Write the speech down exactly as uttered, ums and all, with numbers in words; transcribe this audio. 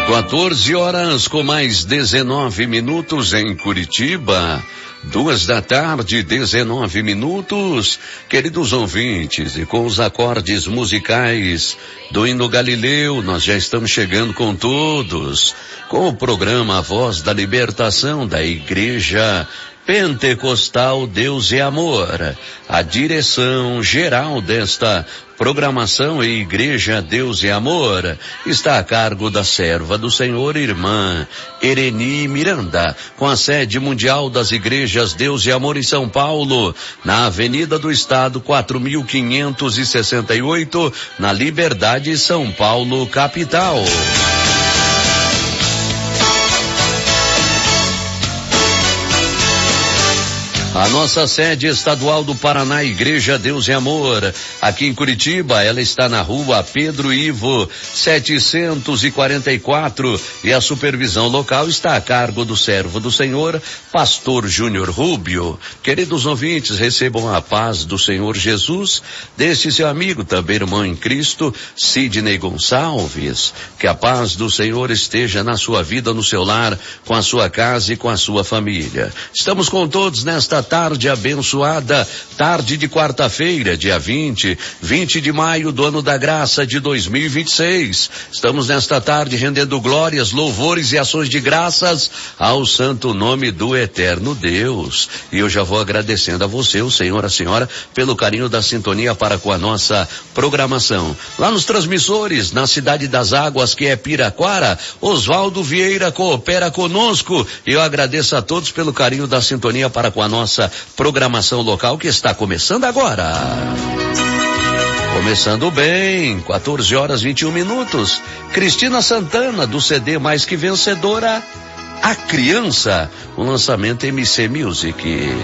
quatorze horas com mais dezenove minutos em Curitiba. Duas da tarde, dezenove minutos. Queridos ouvintes, e com os acordes musicais do hino Galileu, nós já estamos chegando com todos, com o programa A Voz da Libertação da Igreja Pentecostal Deus e Amor. A direção geral desta programação e Igreja Deus e Amor está a cargo da serva do Senhor, irmã Ereni Miranda, com a sede mundial das Igrejas Deus e Amor em São Paulo, na Avenida do Estado quatro mil quinhentos e sessenta e oito, na Liberdade, São Paulo, capital. A nossa sede estadual do Paraná, Igreja Deus e Amor, aqui em Curitiba, ela está na rua Pedro Ivo, setecentos e quarenta e quatro, e a supervisão local está a cargo do servo do Senhor, Pastor Júnior Rubio. Queridos ouvintes, recebam a paz do Senhor Jesus, deste seu amigo, também irmão em Cristo, Sidney Gonçalves. Que a paz do Senhor esteja na sua vida, no seu lar, com a sua casa e com a sua família. Estamos com todos nesta tarde abençoada, tarde de quarta-feira, dia vinte, vinte de maio do ano da graça de dois mil e vinte e seis. Estamos nesta tarde rendendo glórias, louvores e ações de graças ao santo nome do eterno Deus. E eu já vou agradecendo a você, o senhor, a senhora, pelo carinho da sintonia para com a nossa programação. Lá nos transmissores, na Cidade das Águas, que é Piraquara, Oswaldo Vieira coopera conosco. E eu agradeço a todos pelo carinho da sintonia para com a nossa programação local, que está começando agora. Começando bem, quatorze horas e vinte e um minutos. Cristina Santana, do C D Mais Que Vencedora, A Criança, o lançamento M C Music.